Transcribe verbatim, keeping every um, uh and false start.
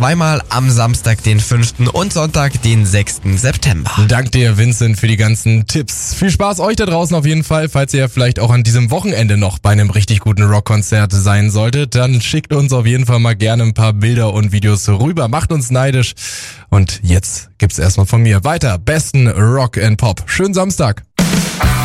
zweimal am Samstag, den fünften und Sonntag, den sechsten September. Dank dir, Vincent, für die ganzen Tipps. Viel Spaß euch da draußen auf jeden Fall. Falls ihr vielleicht auch an diesem Wochenende noch bei einem richtig guten Rockkonzert sein solltet, dann schickt uns auf jeden Fall mal gerne ein paar Bilder und Videos rüber. Macht uns neidisch. Und jetzt gibt's erstmal von mir weiter besten Rock and Pop. Schönen Samstag.